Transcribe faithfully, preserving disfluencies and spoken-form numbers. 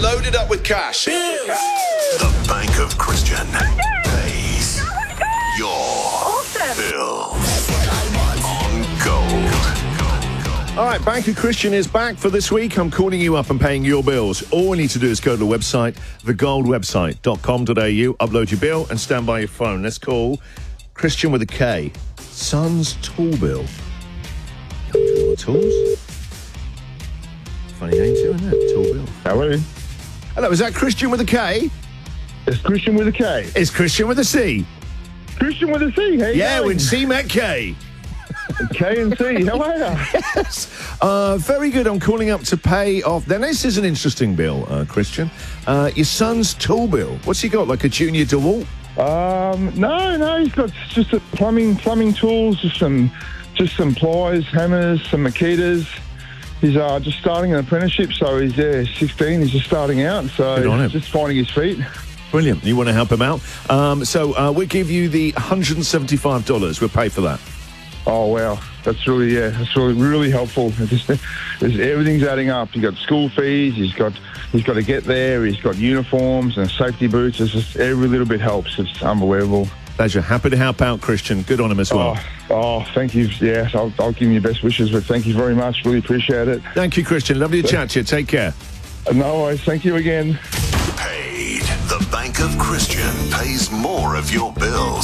loaded up with cash. The Bank of Christian pays your Awesome. bills on gold. All right, Bank of Christian is back for this week. I'm calling you up and paying your bills. All we need to do is go to the website, the gold website dot com dot a u, upload your bill and stand by your phone. Let's call Christian with a K. Son's tool bill. Tools? Funny name too, isn't it? Tool bill. Hello. Hello, is that Christian with a K? It's Christian with a K. It's Christian with a C. Christian with a C. How you Yeah, going? when C met K. K and C. How are you? Yes. Uh, very good. I'm calling up to pay off. Then this is an interesting bill, uh, Christian. Uh, your son's tool bill. What's he got, like a Junior DeWalt? Um, no, no. He's got just a plumbing, plumbing tools, just some, just some pliers, hammers, some Makitas. He's uh, just starting an apprenticeship, so he's yeah, sixteen. He's just starting out, so Good on him. he's just finding his feet. Brilliant. You want to help him out? Um, so uh, we'll give you the one hundred seventy-five dollars. We'll pay for that. Oh wow, that's really yeah, that's really really helpful. It's just, it's, everything's adding up. He's got school fees. He's got he's got to get there. He's got uniforms and safety boots. It's just every little bit helps. It's unbelievable. Pleasure. Happy to help out, Christian. Good on him as well. Oh, oh thank you. Yes, I'll, I'll give you best wishes, but thank you very much. Really appreciate it. Thank you, Christian. Lovely to chat to you. Take care. No worries. Thank you again. Paid. The Bank of Christian pays more of your bills.